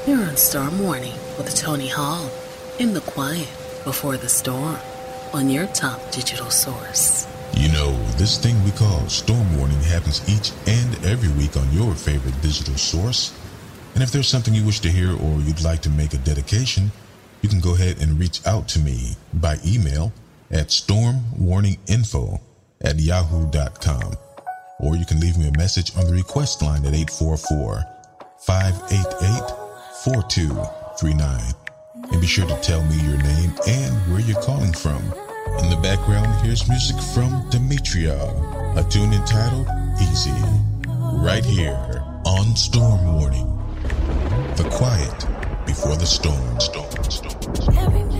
You're on Storm Warning with Tony Hall in the quiet before the storm on your top digital source. You know, this thing we call Storm Warning happens each and every week on your favorite digital source. And if there's something you wish to hear or you'd like to make a dedication, you can go ahead and reach out to me by email at stormwarninginfo@yahoo.com. Or you can leave me a message on the request line at 844-588-4239. And be sure to tell me your name and where you're calling from. In the background, here's music from Dimitriov, a tune entitled Easy, right here on Storm Warning. The quiet before the storm.